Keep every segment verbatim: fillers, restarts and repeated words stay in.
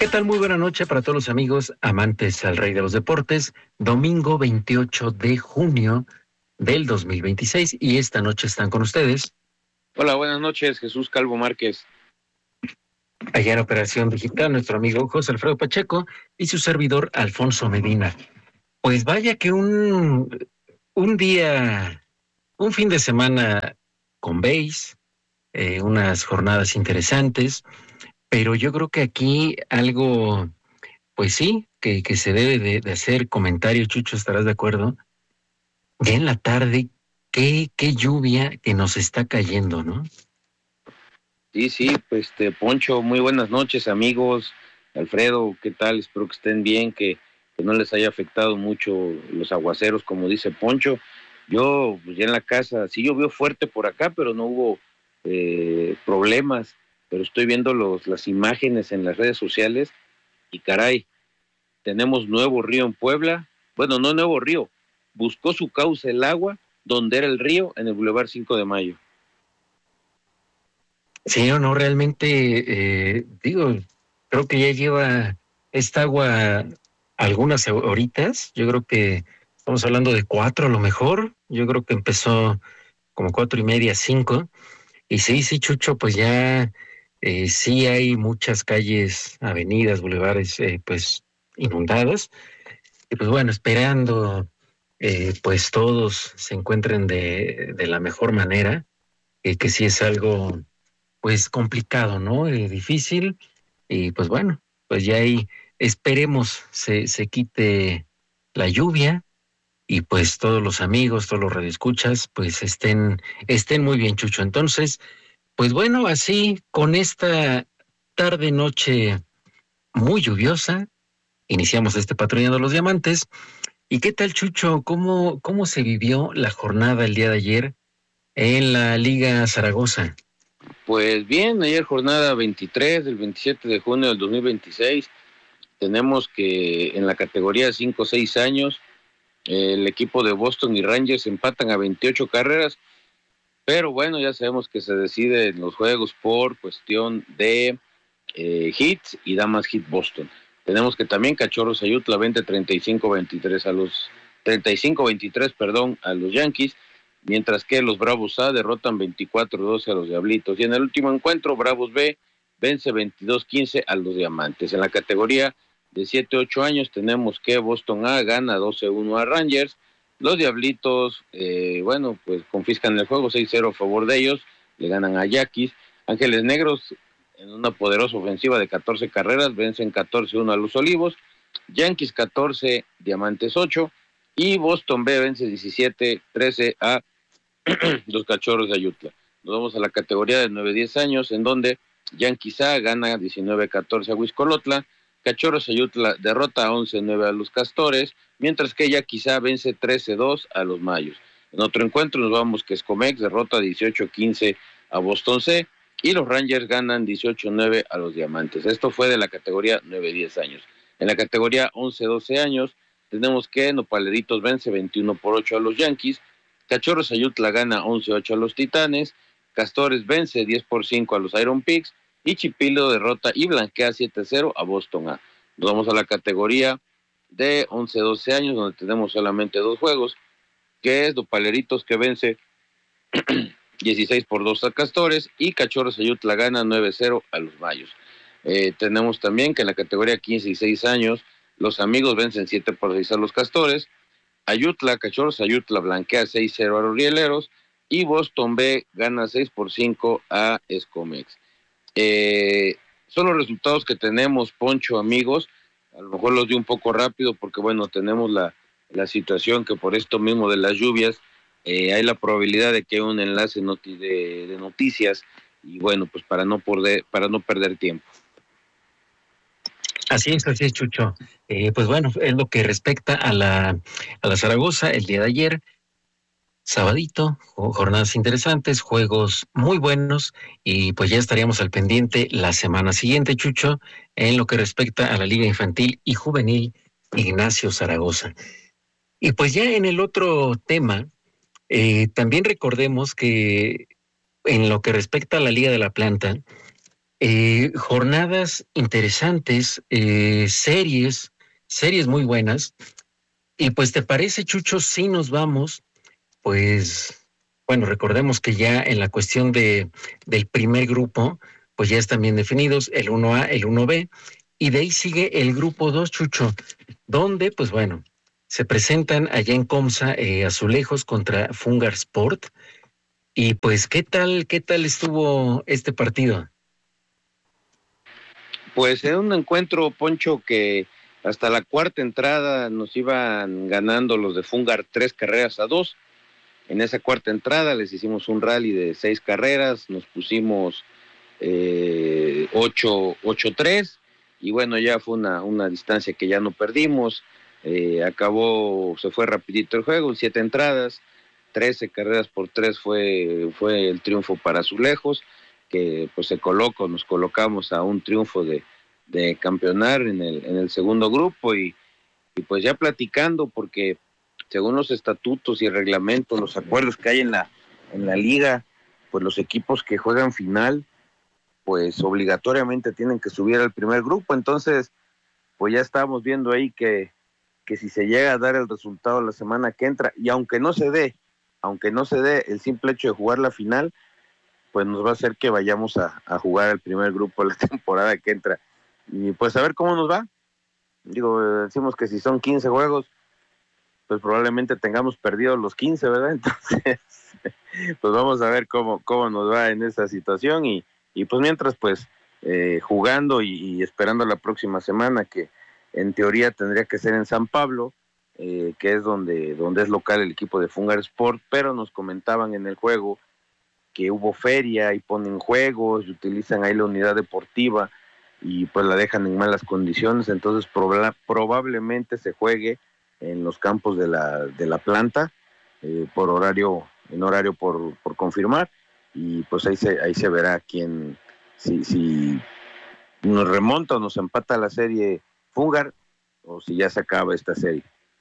¿Qué tal? Muy buena noche para todos los amigos amantes al Rey de los Deportes. Domingo veintiocho de junio del dos mil veintiséis y esta noche están con ustedes. Hola, buenas noches, Jesús Calvo Márquez. Allá en Operación Digital, nuestro amigo José Alfredo Pacheco y su servidor Alfonso Medina. Pues vaya que un, un día, un fin de semana con béis, eh, unas jornadas interesantes, pero yo creo que aquí algo, pues sí, que, que se debe de, de hacer comentario, Chucho, estarás de acuerdo. Ya en la tarde, qué, qué lluvia que nos está cayendo, ¿no? Sí, sí, pues este, Poncho, muy buenas noches, amigos. Alfredo, ¿qué tal? Espero que estén bien, que, que no les haya afectado mucho los aguaceros, como dice Poncho. Yo, pues ya en la casa, sí llovió fuerte por acá, pero no hubo eh, problemas. Pero estoy viendo los, las imágenes en las redes sociales y caray, tenemos nuevo río en Puebla. Bueno, no nuevo río, buscó su cauce el agua, donde era el río, en el Boulevard cinco de Mayo. Sí, o no, realmente, eh, digo, creo que ya lleva esta agua algunas horitas. Yo creo que estamos hablando de cuatro a lo mejor. Yo creo que empezó como cuatro y media, cinco. Y sí, sí, Chucho, pues ya eh, sí hay muchas calles, avenidas, bulevares, eh, pues inundadas. Y pues bueno, esperando, eh, pues todos se encuentren de, de la mejor manera, eh, que sí es algo pues complicado, ¿no? Eh, difícil. Y pues bueno, pues ya ahí esperemos se, se quite la lluvia y pues todos los amigos, todos los radioescuchas, pues estén, estén muy bien, Chucho. Entonces, pues bueno, así con esta tarde noche muy lluviosa, iniciamos este Patrullando los Diamantes. ¿Y qué tal, Chucho? ¿Cómo, cómo se vivió la jornada el día de ayer en la Liga Zaragoza? Pues bien, ayer jornada veintitrés del veintisiete de junio del dos mil veintiséis, tenemos que en la categoría cinco seis años, eh, el equipo de Boston y Rangers empatan a veintiocho carreras, pero bueno, ya sabemos que se decide en los juegos por cuestión de eh, hits y da más hit Boston. Tenemos que también Cachorros Ayutla vence treinta y cinco veintitrés a los treinta y cinco veintitrés, perdón, a los Yankees, mientras que los Bravos A derrotan veinticuatro doce a los Diablitos. Y en el último encuentro, Bravos B vence veintidós quince a los Diamantes. En la categoría de siete ocho años tenemos que Boston A gana doce uno a Rangers. Los Diablitos, eh, bueno, pues confiscan el juego seis cero a favor de ellos, le ganan a Yaquis. Ángeles Negros, en una poderosa ofensiva de catorce carreras, vencen catorce uno a los Olivos. Yankees catorce, Diamantes ocho. Y Boston B vence diecisiete trece a los Cachorros de Ayutla. Nos vamos a la categoría de nueve diez años, en donde Yankees A gana diecinueve catorce a Huixcolotla. Cachorros Ayutla derrota once nueve a los Castores, mientras que Yankees A vence trece dos a los Mayos. En otro encuentro nos vamos que Escomex derrota dieciocho quince a Boston C y los Rangers ganan dieciocho nueve a los Diamantes. Esto fue de la categoría nueve diez años. En la categoría once doce años tenemos que Nopaleritos vence veintiuno por ocho a los Yankees, Cachorros Ayutla gana once ocho a los Titanes, Castores vence diez por cinco a los Iron Pigs y Chipilo derrota y blanquea siete cero a Boston A. Nos vamos a la categoría de once doce años, donde tenemos solamente dos juegos, que es Nopaleritos que vence dieciséis por dos a Castores y Cachorros Ayutla gana nueve cero a los Mayos. Eh, tenemos también que en la categoría quince y seis años, los amigos vencen siete por seis a los Castores, Ayutla, Cachorros Ayutla blanquea seis cero a los Rieleros y Boston B gana seis por cinco a Escomex. Eh, son los resultados que tenemos, Poncho, amigos. A lo mejor los di un poco rápido porque, bueno, tenemos la, la situación que por esto mismo de las lluvias eh, hay la probabilidad de que haya un enlace noti- de, de noticias y, bueno, pues para no, perder, para no perder tiempo. Así es, así es, Chucho. Eh, pues bueno, es lo que respecta a la, a la Zaragoza el día de ayer, sabadito, jornadas interesantes, juegos muy buenos y pues ya estaríamos al pendiente la semana siguiente, Chucho, en lo que respecta a la Liga Infantil y Juvenil Ignacio Zaragoza. Y pues ya en el otro tema, eh, también recordemos que en lo que respecta a la Liga de la Planta, Eh, jornadas interesantes, eh, series, series muy buenas. Y pues, ¿te parece, Chucho, si nos vamos? Pues, bueno, recordemos que ya en la cuestión de del primer grupo, pues ya están bien definidos el uno A, el uno B, y de ahí sigue el grupo dos, Chucho, donde, pues bueno, se presentan allá en Comsa eh, Azulejos contra Fungar Sport. Y pues, ¿qué tal, qué tal estuvo este partido? Pues en un encuentro, Poncho, que hasta la cuarta entrada nos iban ganando los de Fungar tres carreras a dos. En esa cuarta entrada les hicimos un rally de seis carreras, nos pusimos eh, ocho tres, y bueno, ya fue una, una distancia que ya no perdimos. Eh, acabó, se fue rapidito el juego, siete entradas, trece carreras por tres fue, fue el triunfo para Azulejos, que pues se colocó, nos colocamos a un triunfo de, de campeonar en el, en el segundo grupo, y, y pues ya platicando, porque según los estatutos y reglamentos, los acuerdos que hay en la, en la liga, pues los equipos que juegan final, pues obligatoriamente tienen que subir al primer grupo. Entonces, pues ya estamos viendo ahí que, que si se llega a dar el resultado la semana que entra, y aunque no se dé, aunque no se dé el simple hecho de jugar la final, pues nos va a hacer que vayamos a, a jugar el primer grupo la temporada que entra. Y pues a ver cómo nos va. Digo, decimos que si son quince juegos, pues probablemente tengamos perdido los quince, ¿verdad? Entonces, pues vamos a ver cómo, cómo nos va en esa situación, y, y pues mientras, pues eh, jugando y, y esperando la próxima semana, que en teoría tendría que ser en San Pablo, eh, que es donde, donde es local el equipo de Fungar Sport, pero nos comentaban en el juego que hubo feria y ponen juegos, y utilizan ahí la unidad deportiva y pues la dejan en malas condiciones. Entonces proba- probablemente se juegue en los campos de la, de la planta, eh, por horario, en horario por, por confirmar, y pues ahí se, ahí se verá quién, si, si nos remonta o nos empata la serie Fungar, o si ya se acaba esta serie.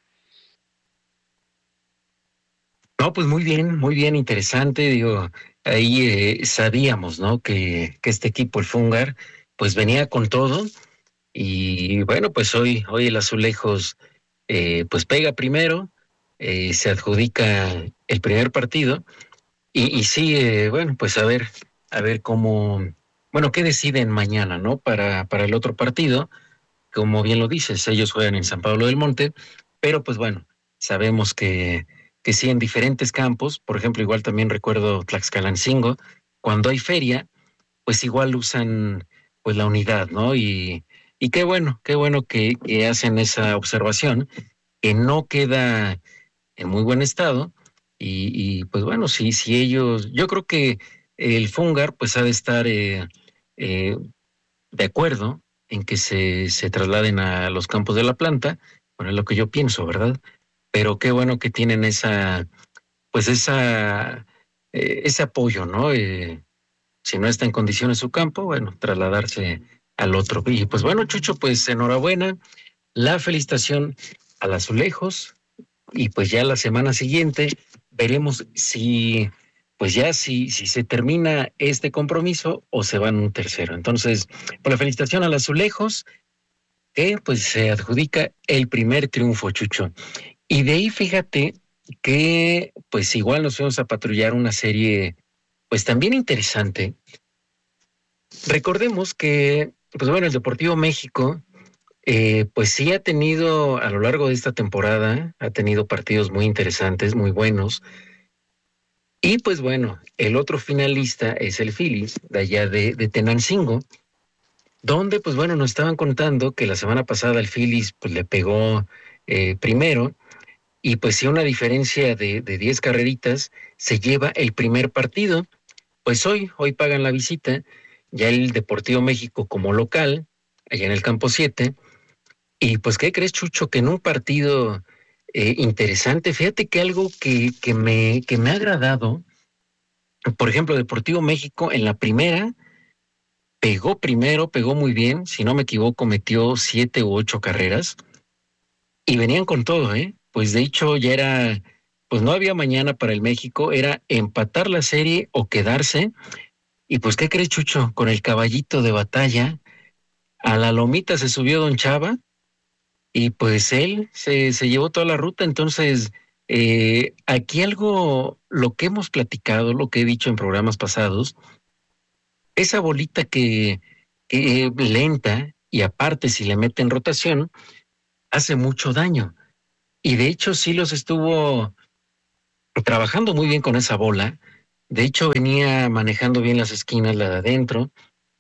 No, pues muy bien, muy bien, interesante. Digo, ahí eh, sabíamos, ¿no? Que, que este equipo, el Fungar, pues venía con todo. Y bueno, pues hoy, hoy el Azulejos, eh, pues pega primero, eh, se adjudica el primer partido. Y, y sí, eh, bueno, pues a ver, a ver cómo, bueno, qué deciden mañana, ¿no? Para, para el otro partido, como bien lo dices, ellos juegan en San Pablo del Monte, pero pues bueno, sabemos que, que sí en diferentes campos, por ejemplo, igual también recuerdo Tlaxcalancingo, cuando hay feria, pues igual usan pues la unidad, ¿no? Y, y qué bueno, qué bueno que, que hacen esa observación, que no queda en muy buen estado, y, y pues bueno, sí, si ellos, yo creo que el Fungar pues ha de estar eh, eh, de acuerdo en que se, se trasladen a los campos de la planta, bueno, es lo que yo pienso, ¿verdad? Pero qué bueno que tienen esa, pues esa, eh, ese apoyo, ¿no? Eh, si no está en condiciones su campo, bueno, trasladarse al otro. Y pues bueno, Chucho, pues enhorabuena, la felicitación al Azulejos, y pues ya la semana siguiente veremos si, pues ya si, si se termina este compromiso o se van un tercero. Entonces, por la felicitación al Azulejos, que pues se adjudica el primer triunfo, Chucho. Y de ahí fíjate que pues igual nos fuimos a patrullar una serie pues también interesante. Recordemos que, pues bueno, el Deportivo México, eh, pues sí ha tenido a lo largo de esta temporada, ha tenido partidos muy interesantes, muy buenos. Y pues bueno, el otro finalista es el Phillies, de allá de, de Tenancingo, donde pues bueno, nos estaban contando que la semana pasada el Phillies pues le pegó eh, primero, y pues sí una diferencia de, de diez carreritas se lleva el primer partido. Pues hoy, hoy pagan la visita, ya el Deportivo México como local, allá en el campo siete. Y pues, ¿qué crees, Chucho? Que en un partido eh, interesante, fíjate que algo que, que, me, que me ha agradado, por ejemplo, Deportivo México en la primera, pegó primero, pegó muy bien, si no me equivoco, metió siete u ocho carreras, y venían con todo, ¿eh? Pues de hecho ya era, pues no había mañana para el México, era empatar la serie o quedarse. Y pues, ¿qué crees, Chucho? Con el caballito de batalla, a la lomita se subió Don Chava y pues él se, se llevó toda la ruta. Entonces, eh, aquí algo, lo que hemos platicado, lo que he dicho en programas pasados, esa bolita que, que eh, lenta y aparte si le meten rotación, hace mucho daño. Y de hecho sí los estuvo trabajando muy bien con esa bola. De hecho venía manejando bien las esquinas, la de adentro,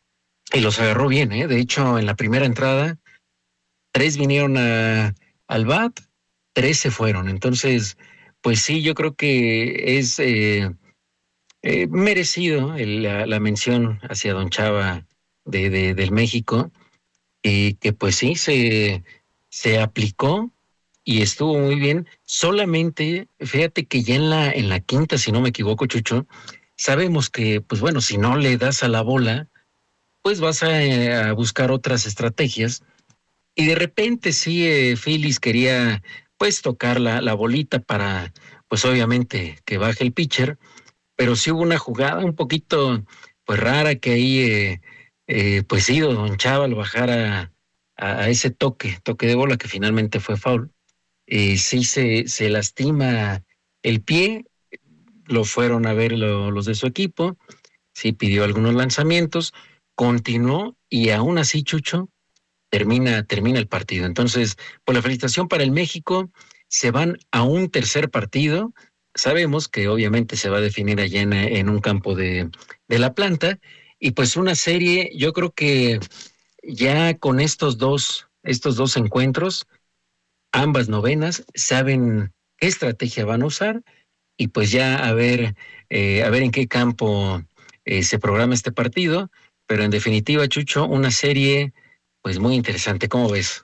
y los agarró bien, ¿eh? De hecho, en la primera entrada, tres vinieron a, al bat, tres se fueron. Entonces, pues sí, yo creo que es eh, eh, merecido el, la, la mención hacia Don Chava de, de, del México, y que pues sí, se, se aplicó y estuvo muy bien. Solamente, fíjate que ya en la, en la quinta, si no me equivoco, Chucho, sabemos que, pues bueno, si no le das a la bola, pues vas a, eh, a buscar otras estrategias. Y de repente sí, eh, Phillies quería pues tocar la, la bolita para, pues obviamente que baje el pitcher, pero sí hubo una jugada un poquito pues rara que ahí eh, eh, pues sí, Don Chaval bajara a, a ese toque, toque de bola que finalmente fue foul. Eh, sí se, se lastima el pie, lo fueron a ver lo, los de su equipo, sí pidió algunos lanzamientos, continuó y aún así, Chucho, termina, termina el partido. Entonces, por la felicitación para el México, se van a un tercer partido. Sabemos que obviamente se va a definir allá en, en un campo de, de la planta. Y pues una serie, yo creo que ya con estos dos, estos dos encuentros, ambas novenas saben qué estrategia van a usar y pues ya a ver, eh, a ver en qué campo eh, se programa este partido. Pero en definitiva, Chucho, una serie pues muy interesante. ¿Cómo ves?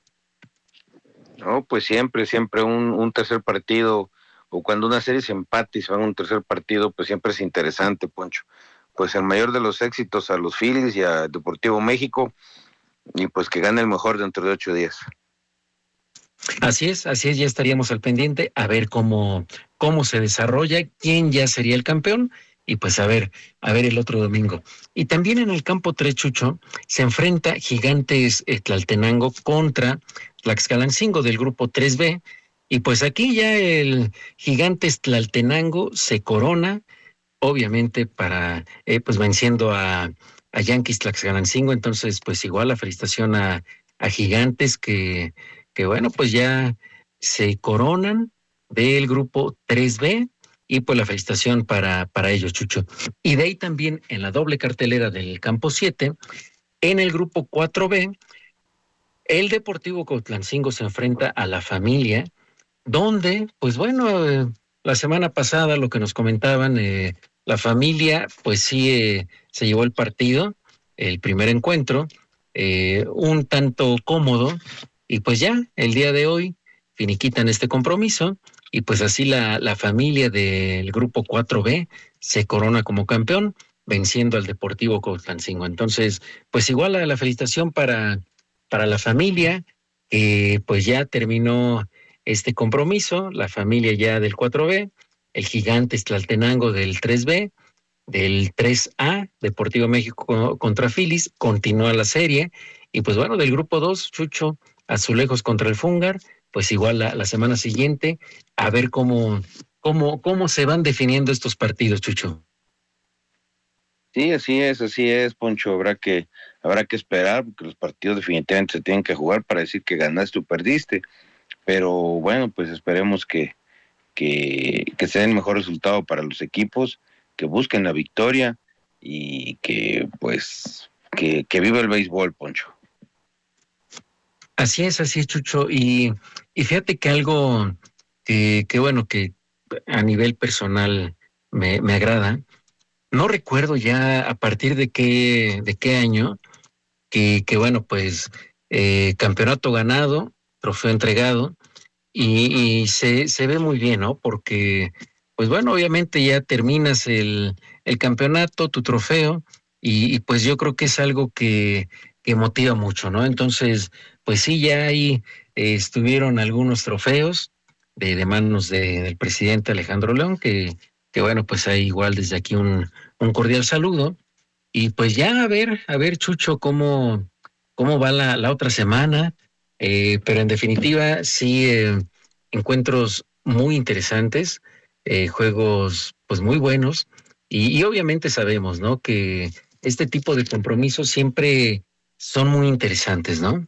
No, pues siempre, siempre un, un tercer partido, o cuando una serie se empate y se va a un tercer partido, pues siempre es interesante, Poncho. Pues el mayor de los éxitos a los Phillies y a Deportivo México, y pues que gane el mejor dentro de ocho días. Así es, así es, ya estaríamos al pendiente a ver cómo, cómo se desarrolla, quién ya sería el campeón y pues a ver, a ver el otro domingo. Y también en el campo tres, Chucho, se enfrenta Gigantes eh, Tlaltenango contra Tlaxcalancingo del grupo tres B y pues aquí ya el Gigantes Tlaltenango se corona, obviamente para, eh, pues venciendo a, a Yankees Tlaxcalancingo, entonces pues igual la felicitación a, a Gigantes que que bueno, pues ya se coronan del grupo tres B y pues la felicitación para, para ellos, Chucho. Y de ahí también en la doble cartelera del campo siete, en el grupo cuatro B, el Deportivo Cotlancingo se enfrenta a la Familia, donde, pues bueno, eh, la semana pasada lo que nos comentaban, eh, la Familia, pues sí, eh, se llevó el partido, el primer encuentro, eh, un tanto cómodo, y pues ya, el día de hoy finiquitan este compromiso, y pues así la, la familia del grupo cuatro B se corona como campeón, venciendo al Deportivo Cotlancingo. Entonces, pues igual a la felicitación para, para la familia, que pues ya terminó este compromiso, la familia ya del cuatro B, el Gigantes Tlaltenango del tres B, del tres A, Deportivo México contra Phillies, continúa la serie, y pues bueno, del grupo dos, Chucho, Azulejos contra el Fungar, pues igual la, la semana siguiente, a ver cómo, cómo, cómo se van definiendo estos partidos, Chucho. Sí, así es, así es, Poncho. Habrá que, habrá que esperar, porque los partidos definitivamente se tienen que jugar para decir que ganaste o perdiste. Pero bueno, pues esperemos que, que, que se den el mejor resultado para los equipos, que busquen la victoria y que pues que, que viva el béisbol, Poncho. Así es, así es, Chucho. Y, y fíjate que algo que, que bueno, que a nivel personal me, me agrada. No recuerdo ya a partir de qué, de qué año, que, que bueno, pues eh, campeonato ganado, trofeo entregado, y, y se, se ve muy bien, ¿no? Porque, pues bueno, obviamente ya terminas el, el campeonato, tu trofeo, y, y pues yo creo que es algo que, que motiva mucho, ¿no? Entonces, pues sí, ya ahí eh, estuvieron algunos trofeos de, de manos de, del presidente Alejandro León, que, que bueno, pues hay igual desde aquí un, un cordial saludo. y pues ya a ver, a ver, Chucho, cómo, cómo va la, la otra semana, eh, pero en definitiva sí, eh, encuentros muy interesantes, eh, juegos pues muy buenos, y, y obviamente sabemos, ¿no? Que este tipo de compromisos siempre son muy interesantes, ¿no?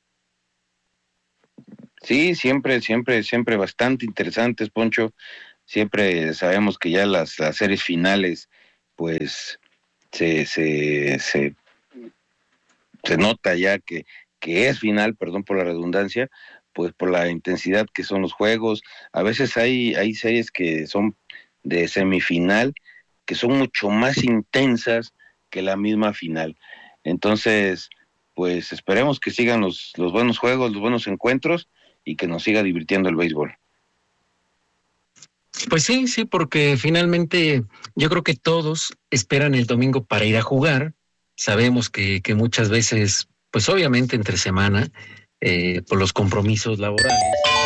Sí, siempre, siempre, siempre bastante interesantes, Poncho. Siempre sabemos que ya las, las series finales, pues, se, se, se, se nota ya que, que es final, perdón por la redundancia, pues por la intensidad que son los juegos. A veces hay, hay series que son de semifinal, que son mucho más intensas que la misma final. Entonces, pues esperemos que sigan los, los buenos juegos, los buenos encuentros y que nos siga divirtiendo el béisbol. Pues sí, sí, porque finalmente yo creo que todos esperan el domingo para ir a jugar. Sabemos que, que muchas veces, pues obviamente entre semana, eh, por los compromisos laborales,